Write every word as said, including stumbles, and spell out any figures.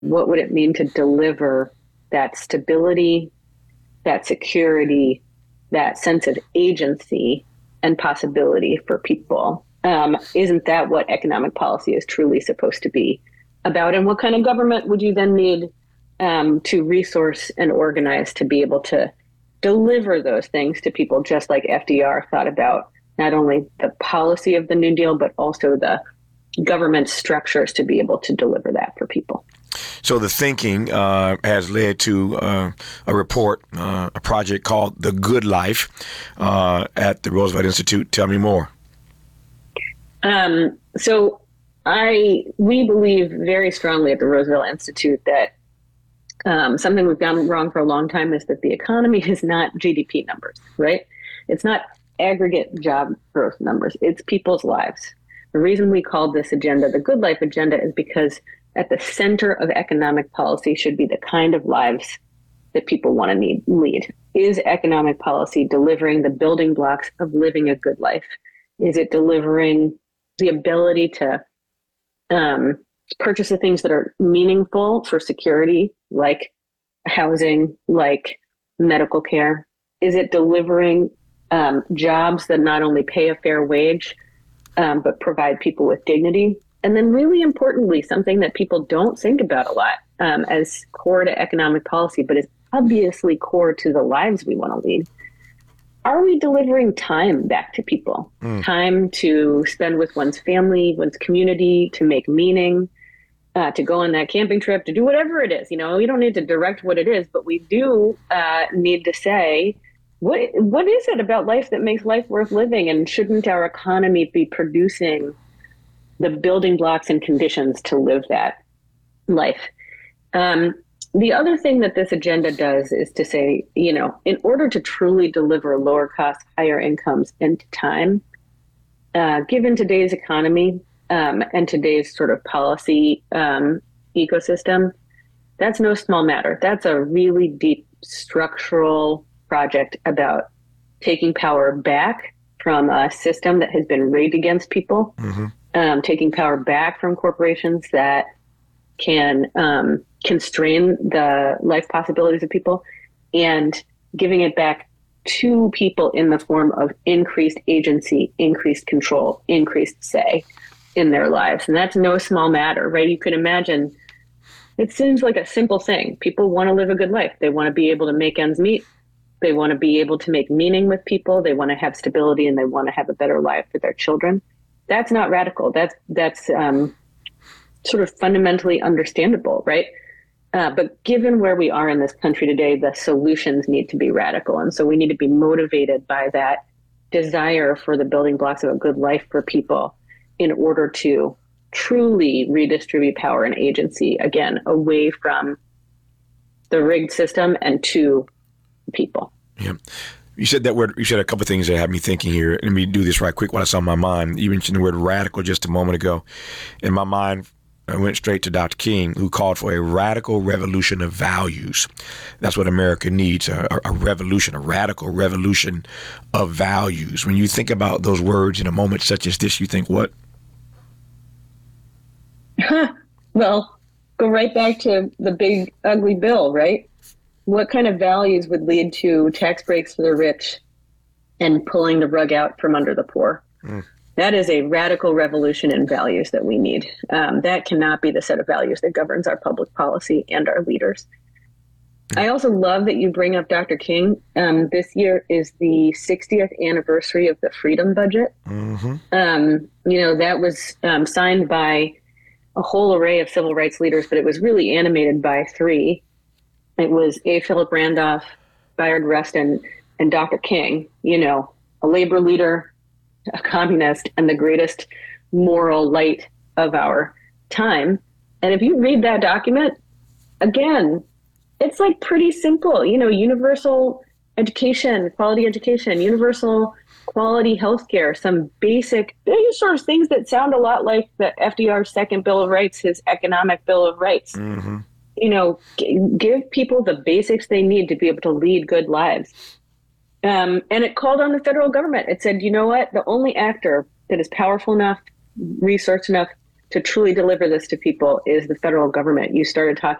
What would it mean to deliver that stability, that security, that sense of agency and possibility for people? Um, isn't that what economic policy is truly supposed to be about? And what kind of government would you then need um, to resource and organize to be able to deliver those things to people, just like F D R thought about not only the policy of the New Deal, but also the government structures to be able to deliver that for people? So the thinking uh, has led to uh, a report, uh, a project called The Good Life uh, at the Roosevelt Institute. Tell me more. Um, so I we believe very strongly at the Roosevelt Institute that um, something we've gotten wrong for a long time is that the economy is not G D P numbers, right? It's not aggregate job growth numbers. It's people's lives. The reason we called this agenda the Good Life Agenda is because at the center of economic policy should be the kind of lives that people want to need, lead. Is economic policy delivering the building blocks of living a good life? Is it delivering the ability to um, purchase the things that are meaningful for security, like housing, like medical care? Is it delivering um, jobs that not only pay a fair wage, um, but provide people with dignity? And then really importantly, something that people don't think about a lot um, as core to economic policy, but is obviously core to the lives we want to lead. Are we delivering time back to people? Mm. Time to spend with one's family, one's community, to make meaning, uh, to go on that camping trip, to do whatever it is. You know, we don't need to direct what it is, but we do uh, need to say, what what is it about life that makes life worth living? And shouldn't our economy be producing the building blocks and conditions to live that life? Um, the other thing that this agenda does is to say, you know, in order to truly deliver lower costs, higher incomes, and time, uh, given today's economy um, and today's sort of policy um, ecosystem, that's no small matter. That's a really deep structural project about taking power back from a system that has been rigged against people. Mm-hmm. Um, taking power back from corporations that can um, constrain the life possibilities of people, and giving it back to people in the form of increased agency, increased control, increased say in their lives. And that's no small matter, right? You can imagine, it seems like a simple thing. People want to live a good life. They want to be able to make ends meet. They want to be able to make meaning with people. They want to have stability, and they want to have a better life for their children. That's not radical. That's that's um, sort of fundamentally understandable, right? Uh, but given where we are in this country today, the solutions need to be radical. And so we need to be motivated by that desire for the building blocks of a good life for people in order to truly redistribute power and agency, again, away from the rigged system and to people. Yeah. You said that word, you said a couple of things that had me thinking here. Let me do this right quick while it's on my mind. You mentioned the word radical just a moment ago. In my mind, I went straight to Doctor King, who called for a radical revolution of values. That's what America needs, a, a revolution, a radical revolution of values. When you think about those words in a moment such as this, you think what? Well, go right back to the big ugly bill, right? What kind of values would lead to tax breaks for the rich and pulling the rug out from under the poor? Mm. That is a radical revolution in values that we need. Um, that cannot be the set of values that governs our public policy and our leaders. Mm. I also love that you bring up Doctor King. Um, this year is the sixtieth anniversary of the Freedom Budget. Mm-hmm. Um, you know, that was um, signed by a whole array of civil rights leaders, but it was really animated by three. It was A. Philip Randolph, Bayard Rustin, and Doctor King, you know, a labor leader, a communist, and the greatest moral light of our time. And if you read that document, again, it's like pretty simple, you know, universal education, quality education, universal quality healthcare, some basic sort of things that sound a lot like the F D R's second Bill of Rights, his economic Bill of Rights. Mm-hmm. You know, g- give people the basics they need to be able to lead good lives. Um, and it called on the federal government. It said, you know what, the only actor that is powerful enough, resourced enough to truly deliver this to people is the federal government. You started talking